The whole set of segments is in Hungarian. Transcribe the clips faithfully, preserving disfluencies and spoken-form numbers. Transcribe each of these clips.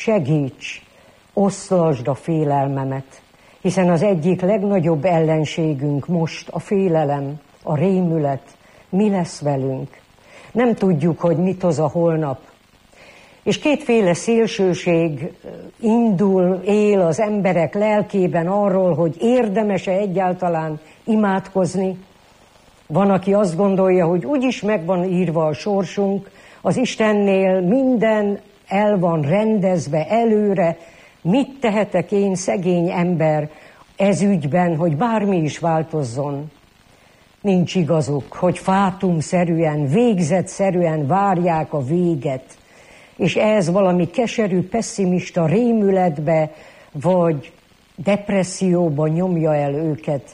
segíts, oszlasd a félelmemet, hiszen az egyik legnagyobb ellenségünk most a félelem, a rémület. Mi lesz velünk? Nem tudjuk, hogy mit hoz a holnap. És kétféle szélsőség indul, él az emberek lelkében arról, hogy érdemes-e egyáltalán imádkozni. Van, aki azt gondolja, hogy úgyis meg van írva a sorsunk, az Istennél minden el van rendezve előre. Mit tehetek én, szegény ember, ez ügyben, hogy bármi is változzon? Nincs igazuk, hogy fátumszerűen, végzetszerűen várják a véget, és ez valami keserű, pesszimista rémületbe vagy depresszióba nyomja el őket.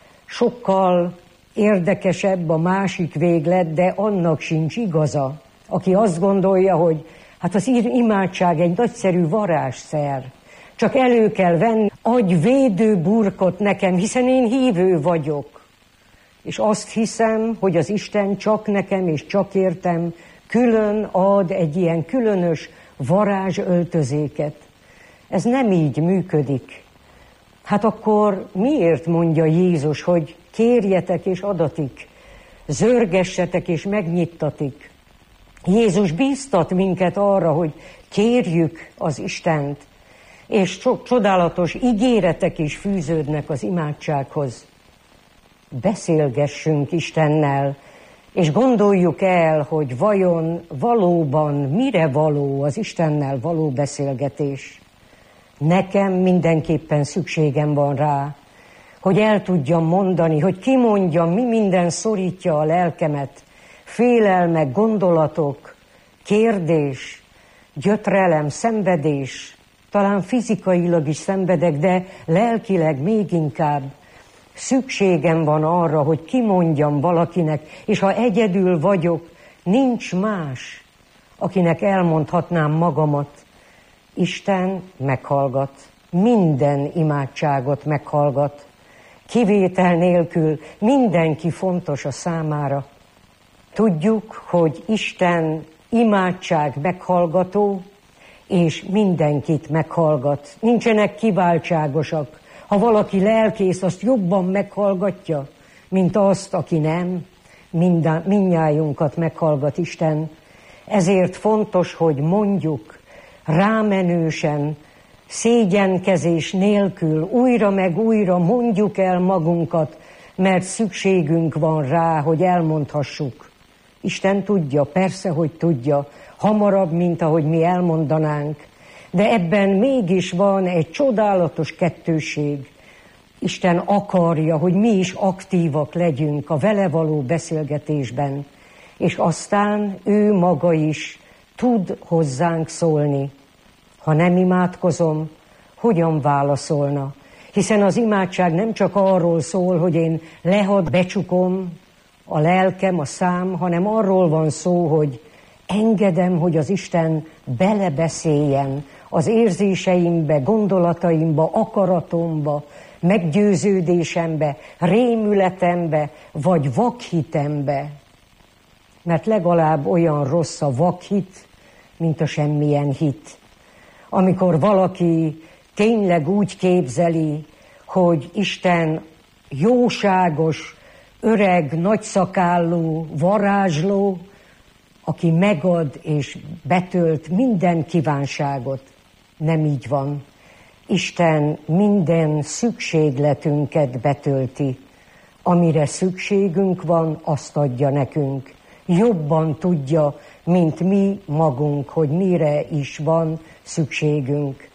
Sokkal érdekesebb a másik véglet, de annak sincs igaza. Aki azt gondolja, hogy hát az imádság egy nagyszerű varázsszer, csak elő kell venni, adj védőburkot nekem, hiszen én hívő vagyok. És azt hiszem, hogy az Isten csak nekem és csak értem külön ad egy ilyen különös varázsöltözéket. Ez nem így működik. Hát akkor miért mondja Jézus, hogy kérjetek és adatik, zörgessetek és megnyittatik? Jézus bíztat minket arra, hogy kérjük az Istent, és sok csodálatos ígéretek is fűződnek az imádsághoz. Beszélgessünk Istennel, és gondoljuk el, hogy vajon valóban mire való az Istennel való beszélgetés. Nekem mindenképpen szükségem van rá, hogy el tudjam mondani, hogy kimondjam, mi minden szorítja a lelkemet, félelmek, gondolatok, kérdés, gyötrelem, szenvedés, talán fizikailag is szenvedek, de lelkileg még inkább. Szükségem van arra, hogy kimondjam valakinek, és ha egyedül vagyok, nincs más, akinek elmondhatnám magamat. Isten meghallgat, minden imádságot meghallgat, kivétel nélkül mindenki fontos a számára. Tudjuk, hogy Isten imádság meghallgató, és mindenkit meghallgat. Nincsenek kiváltságosak. Ha valaki lelkész, azt jobban meghallgatja, mint azt, aki nem. Minden, mindnyájunkat meghallgat Isten. Ezért fontos, hogy mondjuk rámenősen, szégyenkezés nélkül, újra meg újra mondjuk el magunkat, mert szükségünk van rá, hogy elmondhassuk. Isten tudja, persze, hogy tudja, hamarabb, mint ahogy mi elmondanánk, de ebben mégis van egy csodálatos kettőség. Isten akarja, hogy mi is aktívak legyünk a vele való beszélgetésben, és aztán ő maga is tud hozzánk szólni. Ha nem imádkozom, hogyan válaszolna? Hiszen az imádság nem csak arról szól, hogy én lehad, becsukom a lelkem, a szám, hanem arról van szó, hogy engedem, hogy az Isten belebeszéljen az érzéseimbe, gondolataimba, akaratomba, meggyőződésembe, rémületembe, vagy vakhitembe. Mert legalább olyan rossz a vakhit, mint a semmilyen hit. Amikor valaki tényleg úgy képzeli, hogy Isten jóságos, öreg, nagyszakállú, varázsló, aki megad és betölt minden kívánságot. Nem így van. Isten minden szükségletünket betölti. Amire szükségünk van, azt adja nekünk. Jobban tudja, mint mi magunk, hogy mire is van szükségünk.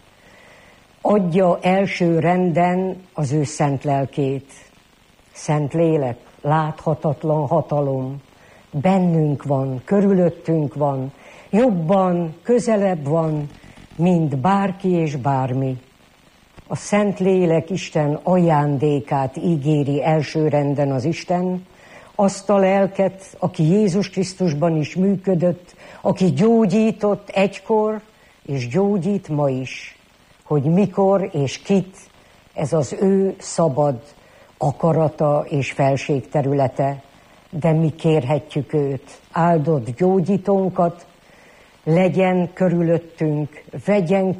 Adja első renden az ő szent lelkét. Szent lélek, láthatatlan hatalom. Bennünk van, körülöttünk van, jobban, közelebb van, mint bárki és bármi. A Szent Lélek Isten ajándékát ígéri elsőrenden az Isten, azt a lelket, aki Jézus Krisztusban is működött, aki gyógyított egykor, és gyógyít ma is. Hogy mikor és kit, ez az ő szabad akarata és felségterülete, de mi kérhetjük őt, áldott gyógyítónkat, legyen körülöttünk, vegyen